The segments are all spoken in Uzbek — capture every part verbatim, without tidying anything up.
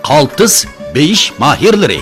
Kaltız beyiş mahirleri.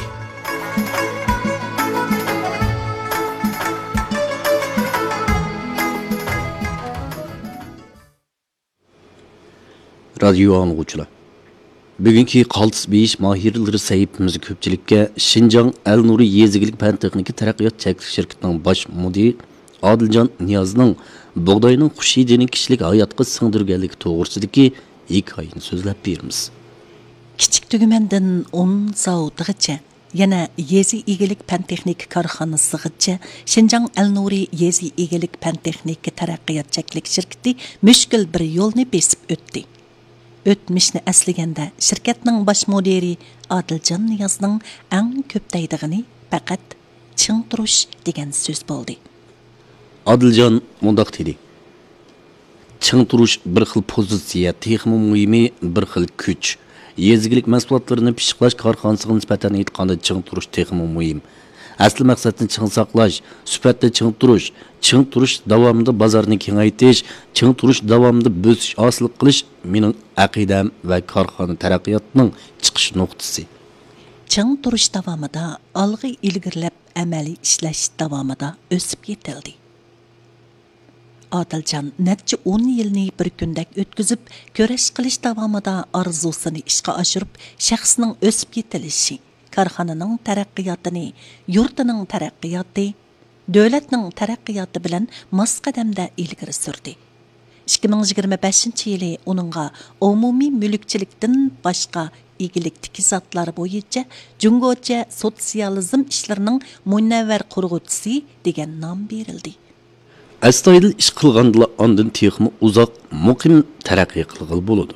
Radyo anlıqçılar. Bugünkü Qaltis beyiş mahirleri sahipimiz köpçülükке Şinjan El Nuri Yezigilik Pen Texniki Taraqqiyot Çeklik şirketining baş müdiri Adiljon Niyozning bug'doyning Xushidining kishilik hayotga singdirganligi to'g'risidagi hikoyani so'zlab beramiz. Kichik tugumandan o'n zavodgacha, yana Yezi egilik pan texnik korxonasigacha Şinjan El Nuri Yezi egilik pan texniki taraqqiyot cheklik shirkati mushkul bir yo'lni besib o'tdi. O'tmishni aslaganda shirkatning bosh mudiri Adiljon Niyozning eng ko'p deydigani faqat ching turish degan so'z bo'ldi. Adiljon mundaq dedi. Ching turish bir xil pozitsiya, texnik muhimi bir xil kuch. Yezigilik mahsulotlarini pishiqlash korxonasiga nisbatan aytganda ching turish texnik muhim. Asli maqsadni ching saqlash, sifatda ching turish, ching turish davomida bozorni kengaytirish, ching turish davomida bo'sish hosil qilish mening aqidam va korxona taraqqiyotining chiqish nuqtasi. Ching turish davomida olg'a ilgirlab amaliy ishlash davomida o'sib yetildi. Adiljon necha o'n yilni bir kundak o'tkazib, ko'rish qilish davomida orzusini ishga oshirib, shaxsning o'sib yetilishi, korxonaning taraqqiyotini, yurtining taraqqiyoti, davlatning taraqqiyoti bilan mos qadamda ilgari surdi. ikki ming yigirma beshinchi yili uningga umumiy mulkchilikdan boshqa egilikdagi zotlar bo'yicha Jungocha sotsializm ishlarining munavvar qurg'uvchisi degan nom berildi. Astoydil ish qilganda ondan texmi uzoq, muqim taraqqiy qilg'il bo'ladi.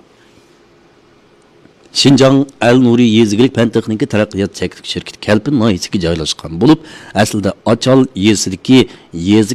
Şinjan El Nuri Yezigilik Pen Texniki Taraqqiyot Çeklik şirketi Kelpin noyisiga joylashgan bo'lib, aslida Ochal yesidagi Yezi